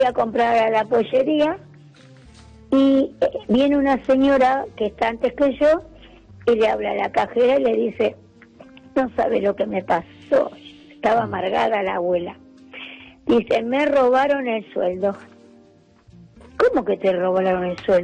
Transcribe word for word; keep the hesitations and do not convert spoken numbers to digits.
a comprar a la pollería y eh, viene una señora que está antes que yo y le habla a la cajera y le dice, no sabe lo que me pasó, estaba amargada la abuela. Dice, me robaron el sueldo. ¿Cómo que te robaron el sueldo?